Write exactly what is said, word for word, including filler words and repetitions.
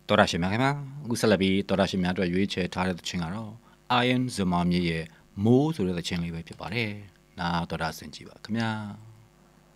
တော်ရရှိမြခင်ဗျာအခုဆက်လက်ပြီးတော်ရရှိမြအတွက်ရွေးချယ်ထားတဲ့သချင်းကတော့ Iron Zuma မြေရဲ့မိုးဆိုတဲ့သချင်းလေးပဲဖြစ်ပါတယ်နားတော်တာဆင်ကြည့်ပါခင်ဗျာ